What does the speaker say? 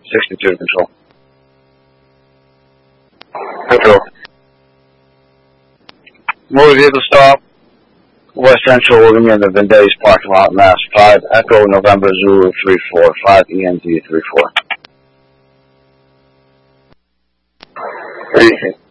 62 to control. Control. Motor vehicle stop. West Central, William in the Vendays parking lot, Mass. 5 Echo November Zulu 34, 5 END 34.